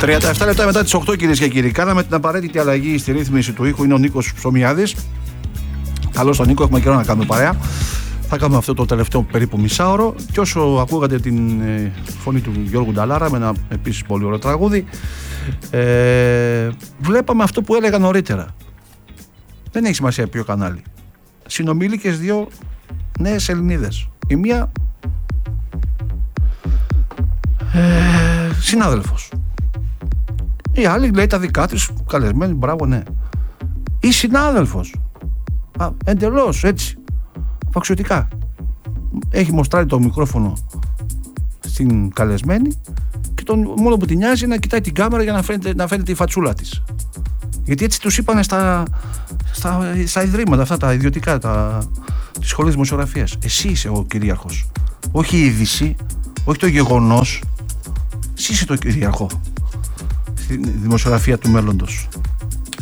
37 λεπτά μετά τις 8, κυρίες και κύριοι. Κάναμε την απαραίτητη αλλαγή στη ρύθμιση του ήχου. Είναι ο Νίκος Ψωμιάδης. Καλώς τον Νίκο, έχουμε καιρό να κάνουμε παρέα. Θα κάνουμε αυτό το τελευταίο περίπου μισάωρο. Και όσο ακούγατε την φωνή του Γιώργου Νταλάρα με ένα επίσης πολύ ωραίο τραγούδι, βλέπαμε αυτό που έλεγα νωρίτερα. Δεν έχει σημασία ποιο κανάλι. Συνομήλικες δύο νέες Ελληνίδες. Η μία συνάδελφος. Η άλλη λέει τα δικά της, καλεσμένη, μπράβο, ναι. Ή συνάδελφος. Εντελώς έτσι. Φαξιωτικά. Έχει μοστράρει το μικρόφωνο στην καλεσμένη και μόνο που την νοιάζει να κοιτάει την κάμερα για να φαίνεται η φατσούλα της. Γιατί έτσι τους είπανε στα ιδρύματα αυτά τα ιδιωτικά της σχολής δημοσιογραφίας. Εσύ είσαι ο κυρίαρχος. Όχι η είδηση, όχι το γεγονός. Εσύ είσαι το κυρίαρχο στη δημοσιογραφία του μέλλοντος.